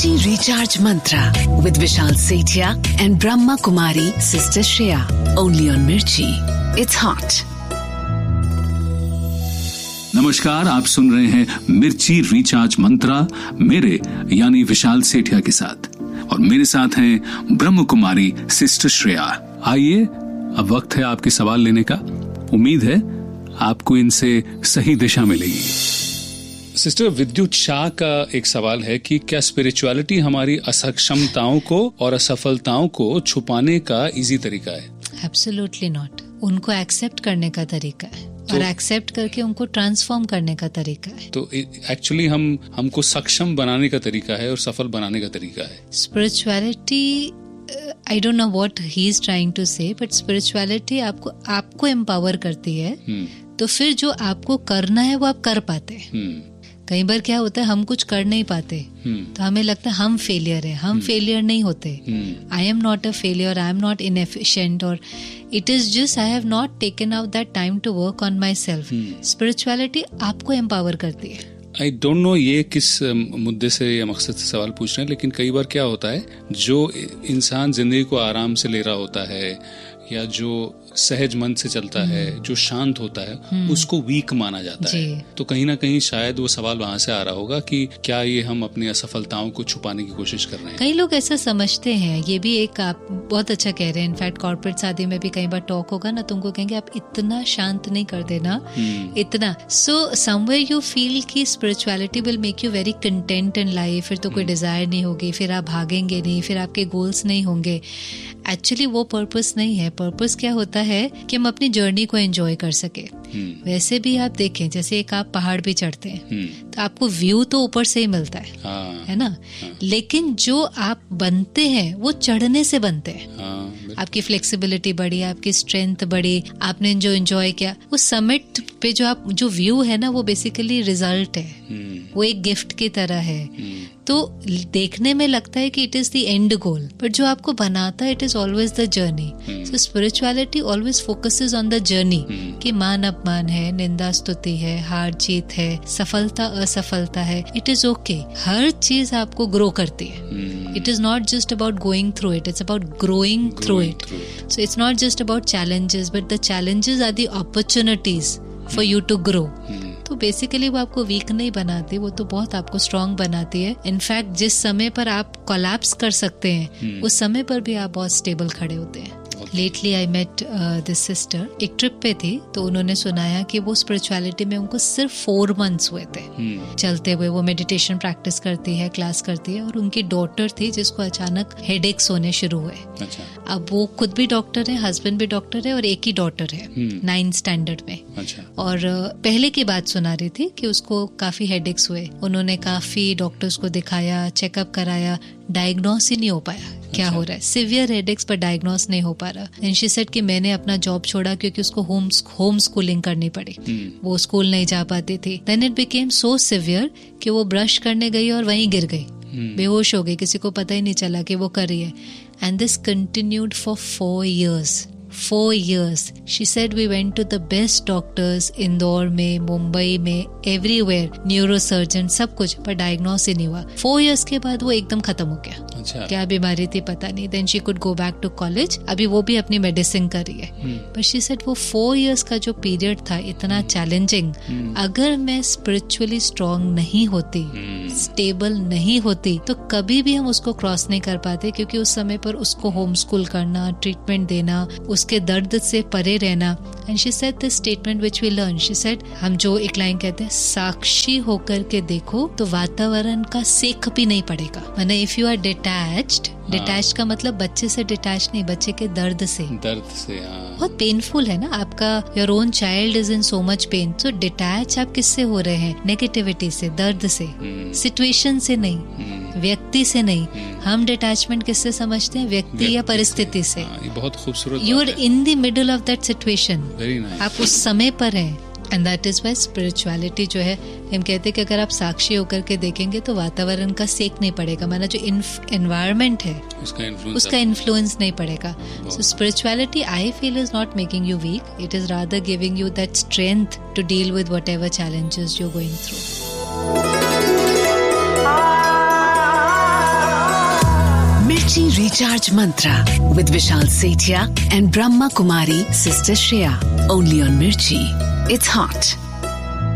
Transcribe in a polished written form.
Mirchi Recharge Mantra with Vishal Sethia and Brahma Kumari Sister Shreya. Only on Mirchi. It's hot. नमस्कार, आप सुन रहे हैं मिर्ची recharge मंत्रा मेरे यानी विशाल सेठिया के साथ, और मेरे साथ हैं ब्रह्म कुमारी सिस्टर श्रेया। आइए, अब वक्त है आपके सवाल लेने का। उम्मीद है आपको इनसे सही दिशा मिलेगी। सिस्टर, विद्युत शाह का एक सवाल है कि क्या स्पिरिचुअलिटी हमारी असक्षमताओं को और असफलताओं को छुपाने का इजी तरीका है? Absolutely not. उनको एक्सेप्ट करने का तरीका है और एक्सेप्ट करके उनको ट्रांसफॉर्म करने का तरीका है। तो एक्चुअली हमको सक्षम बनाने का तरीका है और सफल बनाने का तरीका है। Spirituality, I don't know what he is trying to से, बट स्पिरिचुअलिटी आपको एम्पावर करती है। तो फिर जो आपको करना है वो आप कर पाते हैं। कई बार क्या होता है, हम कुछ कर नहीं पाते तो हमें लगता है हम फेलियर है। हम फेलियर नहीं होते। I am not a failure, I am not inefficient, और it is just I have not taken out that time to work on my self. Spirituality आपको एम्पावर करती है। आई डोंट नो ये किस मुद्दे से या मकसद से सवाल पूछ रहे हैं, लेकिन कई बार क्या होता है, जो इंसान जिंदगी को आराम से ले रहा होता है या जो सहज मन से चलता है, जो शांत होता है, उसको वीक माना जाता है। तो कहीं ना कहीं शायद वो सवाल वहां से आ रहा होगा कि क्या ये हम अपनी असफलताओं को छुपाने की कोशिश कर रहे हैं। कई लोग ऐसा समझते हैं। ये भी एक, आप बहुत अच्छा कह रहे हैं। इनफैक्ट कॉर्पोरेट शादी में भी कई बार टॉक होगा ना, तुमको कहेंगे आप इतना शांत नहीं कर देना, इतना। सो समवेयर यू फील कि spirituality will make you very content in life. फिर तो कोई डिजायर नहीं होगी, फिर आप भागेंगे नहीं, फिर आपके गोल्स नहीं होंगे। एक्चुअली वो पर्पस नहीं है। पर्पस क्या होता है कि हम अपनी जर्नी को एंजॉय कर सके। वैसे भी आप देखें, जैसे एक आप पहाड़ पे चढ़ते हैं तो आपको व्यू तो ऊपर से ही मिलता है ना? लेकिन जो आप बनते हैं वो चढ़ने से बनते हैं। आपकी फ्लेक्सिबिलिटी बढ़ी, आपकी स्ट्रेंथ बढ़ी, आपने जो एंजॉय किया, वो समिट पे जो व्यू है ना, वो बेसिकली रिजल्ट है। वो एक गिफ्ट की तरह है। तो देखने में लगता है कि it is the end goal, but जो आपको बनाता है it is always the journey. So spirituality always focuses on the journey, कि मान अपमान है, निंदा स्तुति है, हार जीत है, सफलता असफलता है। It is okay. हर चीज आपको ग्रो करती है। It is not just about going through it, it's about growing through it. So it's not just about challenges, but the challenges are the opportunities for you to grow. तो basically वो आपको week नहीं बनाती, वो तो बहुत आपको strong बनाती है। इनफैक्ट जिस समय पर आप कोलैप्स कर सकते हैं, उस समय पर भी आप बहुत स्टेबल खड़े होते हैं। Lately I met this sister, एक ट्रिप पे थी, तो उन्होंने सुनाया कि वो स्पिरिचुअलिटी में उनको सिर्फ 4 months हुए थे चलते हुए। वो मेडिटेशन प्रैक्टिस करती है, क्लास करती है, और उनकी डॉटर थी जिसको अचानक हेडेक्स होने शुरू हुए। अच्छा। अब वो खुद भी डॉक्टर है, हस्बैंड भी डॉक्टर है, और एक ही डॉटर है 9th स्टैंडर्ड में। अच्छा। और पहले की बात सुना रही थी कि उसको काफी हेडेक्स हुए। उन्होंने काफी डॉक्टर्स को दिखाया, चेकअप कराया, डायग्नोस ही नहीं हो पाया क्या हो रहा है। सिवियर हेडेक्स पर डायग्नोस नहीं हो पा रहा। एंड शी सेड कि मैंने अपना जॉब छोड़ा क्योंकि उसको होम स्कूलिंग करनी पड़ी। वो स्कूल नहीं जा पाती थी। Then it became so severe कि वो ब्रश करने गई और वहीं गिर गई, बेहोश हो गई, किसी को पता ही नहीं चला कि वो कर रही है। And this continued for 4 years. 4 years. She said we went to the best doctors, Indore में, मुंबई में, everywhere, न्यूरोसर्जन, सब कुछ, पर डायग्नोस ही नहीं हुआ। 4 years के बाद वो एकदम खत्म हो गया। अच्छा। क्या बीमारी थी पता नहीं। Then she could go back to college. अभी वो भी अपनी मेडिसिन कर रही है। पर शी सेड वो 4 years का जो पीरियड था इतना चैलेंजिंग, अगर मैं स्पिरिचुअली स्ट्रांग नहीं होती, स्टेबल नहीं होती, तो कभी भी हम उसको क्रॉस नहीं कर पाते, क्योंकि उस समय पर उसको होम स्कूल करना, ट्रीटमेंट देना, उसके दर्द से परे रहना। And she said this statement which we learn, she said, हम जो एक लाइन कहते हैं, साक्षी होकर के देखो तो वातावरण का सेक भी नहीं पड़ेगा। माने इफ यू आर डिटैच्ड का मतलब बच्चे से डिटैच नहीं, बच्चे के दर्द से। बहुत पेनफुल है ना आपका। Your own child is in so much pain. So detach आप किससे हो रहे हैं? नेगेटिविटी से, दर्द से, सिचुएशन से नहीं, व्यक्ति से नहीं। हम डिटैचमेंट किससे समझते हैं? व्यक्ति या परिस्थिति से। बहुत खूबसूरत। You are in the middle of that situation. आप उस समय पर हैं। And that is why spirituality जो है, हम कहते हैं कि अगर आप साक्षी होकर के देखेंगे तो वातावरण का सेक नहीं पड़ेगा, माना जो एनवायरमेंट है उसका इन्फ्लुएंस नहीं पड़ेगा। सो spirituality I feel is not making you week, it is rather giving you that strength to deal with whatever challenges you are going through. Recharge Mantra with Vishal Sethia and Brahma Kumari, Sister Shreya. Only on Mirchi. It's hot.